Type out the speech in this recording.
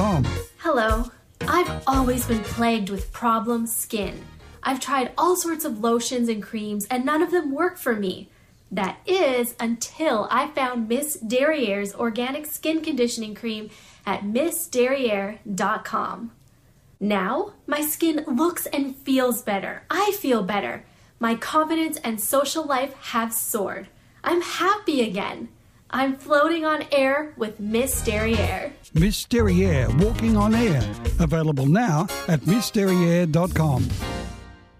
MissDerriere.com. Hello. I've always been plagued with problem skin. I've tried all sorts of lotions and creams, and none of them work for me. That is, until I found Miss Derriere's organic skin conditioning cream at MissDerriere.com. Now, my skin looks and feels better. I feel better. My confidence and social life have soared. I'm happy again. I'm floating on air with Miss Derriere. Miss Derriere, Walking on Air. Available now at MissDerriere.com.